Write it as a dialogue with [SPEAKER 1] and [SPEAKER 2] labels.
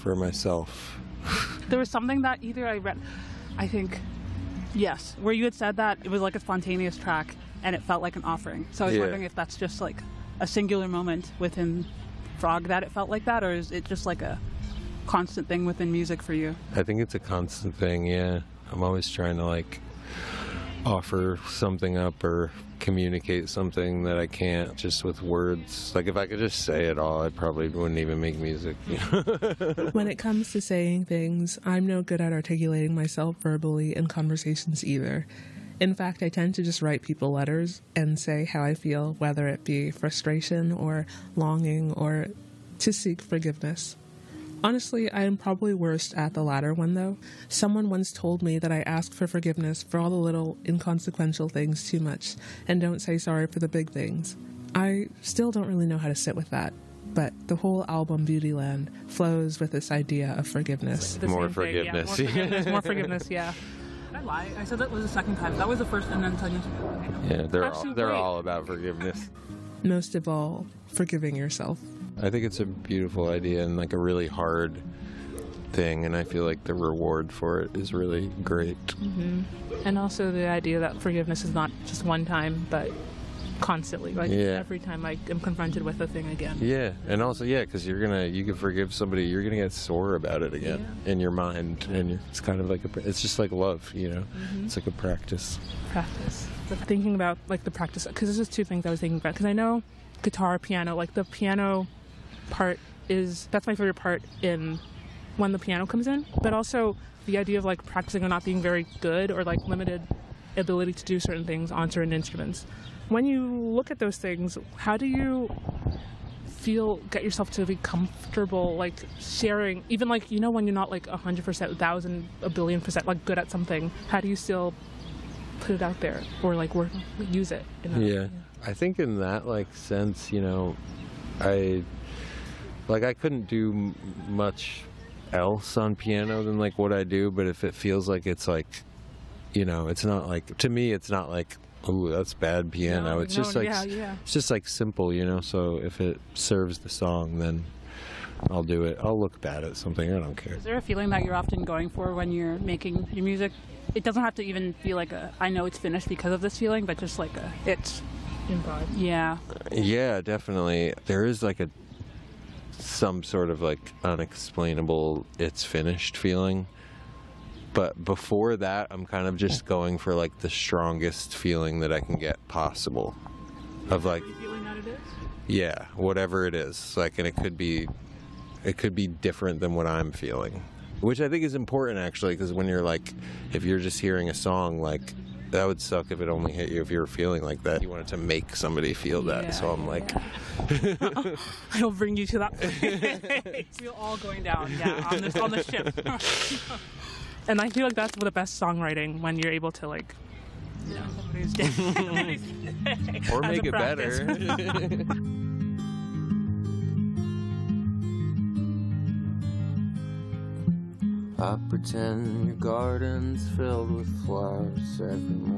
[SPEAKER 1] for myself.
[SPEAKER 2] There was something that either I read, I think, yes, where you had said that it was like a spontaneous track and it felt like an offering. So I was wondering if that's just like a singular moment within Frog that it felt like that, or is it just like a constant thing within music for you?
[SPEAKER 1] I think it's a constant thing, yeah. I'm always trying to like offer something up or communicate something that I can't just with words. Like if I could just say it all, I probably wouldn't even make music. You know?
[SPEAKER 3] When it comes to saying things, I'm no good at articulating myself verbally in conversations either. In fact, I tend to just write people letters and say how I feel, whether it be frustration or longing or to seek forgiveness. Honestly, I am probably worst at the latter one, though. Someone once told me that I ask for forgiveness for all the little inconsequential things too much and don't say sorry for the big things. I still don't really know how to sit with that, but the whole album Beautyland flows with this idea of forgiveness.
[SPEAKER 1] More forgiveness.
[SPEAKER 2] More forgiveness, yeah. Did I lie? I said that was the second time. That was the first and then second.
[SPEAKER 1] Yeah, they're all about forgiveness.
[SPEAKER 3] Most of all, forgiving yourself.
[SPEAKER 1] I think it's a beautiful idea and like a really hard thing, and I feel like the reward for it is really great.
[SPEAKER 4] Mm-hmm. And also the idea that forgiveness is not just one time, but constantly, like every time I am confronted with a thing again.
[SPEAKER 1] Yeah, and also because you can forgive somebody, you're gonna get sore about it again in your mind, and it's kind of like it's just like love, you know. Mm-hmm. It's like a practice.
[SPEAKER 4] But thinking about like the practice, because there's just two things I was thinking about. Because I know guitar, piano, like the piano part that's my favorite part in when the piano comes in, but also the idea of like practicing or not being very good or like limited ability to do certain things on certain instruments. When you look at those things, how do you get yourself to be comfortable like sharing, even like, you know, when you're not like 100%, 1,000, 1,000,000,000% like good at something, how do you still put it out there or like use it
[SPEAKER 1] I think in that like sense, you know, I couldn't do much else on piano than like what I do, but if it feels like it's like, you know, it's not like, to me it's not like, ooh, that's bad piano. It's just like simple, you know, so if it serves the song, then I'll do it. I'll look bad at something, I don't care.
[SPEAKER 2] Is there a feeling that you're often going for when you're making your music? It doesn't have to even feel like I know it's finished because of this feeling, but just like it's
[SPEAKER 4] improv.
[SPEAKER 2] Yeah.
[SPEAKER 1] Yeah, definitely. There is like some sort of like unexplainable it's finished feeling. But before that, I'm kind of just going for like the strongest feeling that I can get possible. Of like,
[SPEAKER 2] are you feeling that it is?
[SPEAKER 1] Yeah, whatever it is. Like, and it could be different than what I'm feeling, which I think is important actually, because when you're like, if you're just hearing a song, like that would suck if it only hit you if you were feeling like that. You wanted to make somebody feel that, so I'm like,
[SPEAKER 2] I'll bring you to that place. We're all going down, on the ship.
[SPEAKER 4] And I feel like that's the best songwriting, when you're able to like,
[SPEAKER 1] or make it better. I pretend your garden's filled with flowers every morning.